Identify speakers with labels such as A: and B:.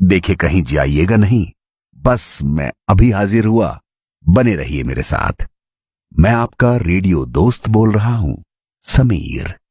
A: देखे कहीं जाइएगा नहीं, बस मैं अभी हाजिर हुआ, बने रहिए मेरे साथ। मैं आपका रेडियो दोस्त बोल रहा हूं, समीर।